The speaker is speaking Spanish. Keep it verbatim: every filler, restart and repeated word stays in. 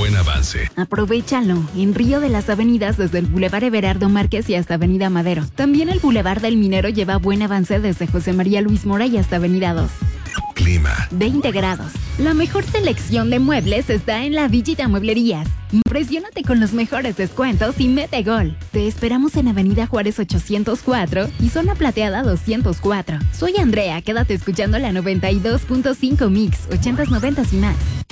buen avance. Aprovechalo. En Río de las Avenidas desde el Boulevard Everardo Márquez y hasta Avenida Madero. También el Boulevard del Minero lleva buen avance desde José María Luis Mora y hasta Avenida dos. Clima. veinte grados. La mejor selección de muebles está en la Villita Mueblerías. Impresiónate con los mejores descuentos y mete gol. Te esperamos en Avenida Juárez ochocientos cuatro y Zona Plateada doscientos cuatro. Soy Andrea, quédate escuchando la noventa y dos punto cinco Mix, ochentas, noventas y más.